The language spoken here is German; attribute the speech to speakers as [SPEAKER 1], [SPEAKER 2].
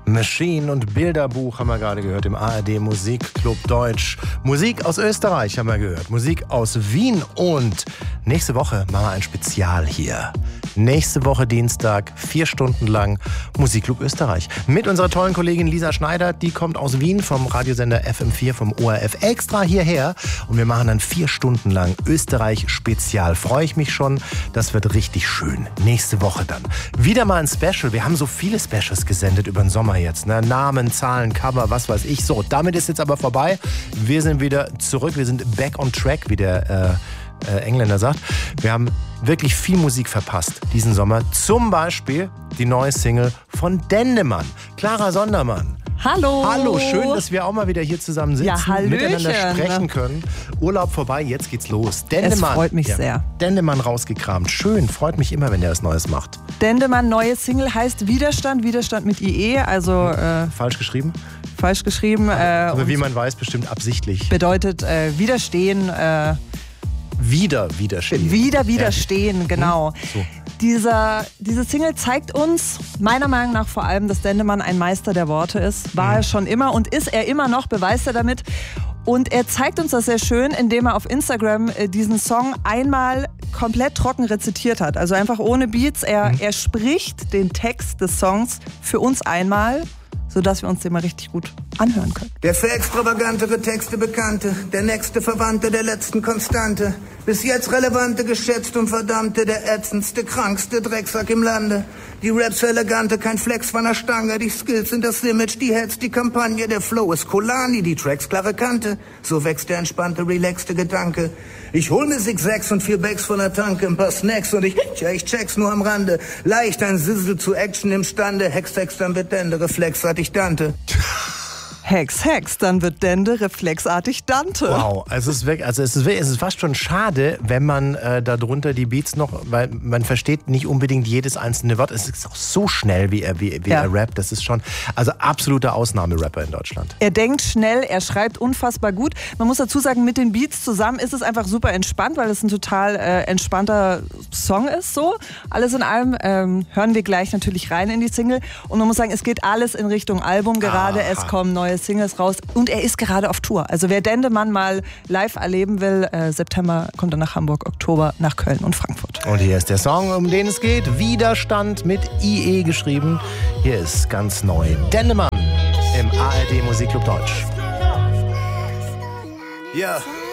[SPEAKER 1] Machine und Bilderbuch haben wir gerade gehört im ARD Musikclub Deutsch. Musik aus Österreich haben wir gehört, Musik aus Wien und nächste Woche machen wir ein Spezial hier. Nächste Woche Dienstag, 4 Stunden lang Musikclub Österreich. Mit unserer tollen Kollegin Lisa Schneider, die kommt aus Wien vom Radiosender FM4 vom ORF extra hierher. Und wir machen dann 4 Stunden lang Österreich Spezial. Freue ich mich schon, das wird richtig schön. Nächste Woche dann. Wieder mal ein Special. Wir haben so viele Specials gesendet über den Sommer jetzt. Ne? Namen, Zahlen, Cover, was weiß ich. So, damit ist jetzt aber vorbei. Wir sind wieder zurück. Wir sind back on track, wie der Engländer sagt. Wir haben wirklich viel Musik verpasst diesen Sommer. Zum Beispiel die neue Single von Dendemann. Clara Sondermann.
[SPEAKER 2] Hallo.
[SPEAKER 1] Hallo, schön, dass wir auch mal wieder hier zusammen sitzen,
[SPEAKER 2] ja,
[SPEAKER 1] miteinander sprechen können. Urlaub vorbei, jetzt geht's los. Dendemann.
[SPEAKER 2] Es freut mich sehr.
[SPEAKER 1] Dendemann rausgekramt. Schön, freut mich immer, wenn der was Neues macht.
[SPEAKER 2] Dendemann, neue Single heißt Widerstand, Widerstand mit IE, also...
[SPEAKER 1] falsch geschrieben?
[SPEAKER 2] Falsch geschrieben.
[SPEAKER 1] Aber wie man weiß, bestimmt absichtlich.
[SPEAKER 2] Bedeutet widerstehen.
[SPEAKER 1] Widerstehen.
[SPEAKER 2] Widerstehen, genau.
[SPEAKER 1] So.
[SPEAKER 2] Diese Single zeigt uns, meiner Meinung nach vor allem, dass Dendemann ein Meister der Worte ist. War er schon immer und ist er immer noch, beweist er damit. Und er zeigt uns das sehr schön, indem er auf Instagram diesen Song einmal komplett trocken rezitiert hat. Also einfach ohne Beats. Er spricht den Text des Songs für uns einmal, sodass wir uns den mal richtig gut anhören können.
[SPEAKER 3] Der für extravagantere Texte Bekannte, der nächste Verwandte der letzten Konstante, bis jetzt relevante, geschätzt und verdammte, der ätzendste, krankste Drecksack im Lande. Die Raps elegante, kein Flex von der Stange, die Skills sind das Image, die Heads, die Kampagne, der Flow ist Kolani, die Tracks klare Kante, so wächst der entspannte, relaxte Gedanke. Ich hol mir Zigzags und 4 Bags von der Tanke, ein paar Snacks und ich check's nur am Rande. Leicht ein Sizzle zu Action imstande, Hex, dann wird Dende, reflexartig Dante.
[SPEAKER 2] Hex, dann wird Dende reflexartig Dante.
[SPEAKER 1] Wow, es ist fast schon schade, wenn man darunter die Beats noch, weil man versteht nicht unbedingt jedes einzelne Wort. Es ist auch so schnell, wie er rappt. Das ist schon, also absoluter Ausnahmerapper in Deutschland.
[SPEAKER 2] Er denkt schnell, er schreibt unfassbar gut. Man muss dazu sagen, mit den Beats zusammen ist es einfach super entspannt, weil es ein total entspannter Song ist. So, alles in allem hören wir gleich natürlich rein in die Single. Und man muss sagen, es geht alles in Richtung Album gerade. Aha. Es kommen neue Singles raus und er ist gerade auf Tour. Also wer Dendemann mal live erleben will, September kommt er nach Hamburg, Oktober nach Köln und Frankfurt.
[SPEAKER 1] Und hier ist der Song, um den es geht. Widerstand mit IE geschrieben. Hier ist ganz neu Dendemann im ARD Musikclub Deutsch.
[SPEAKER 3] Ja.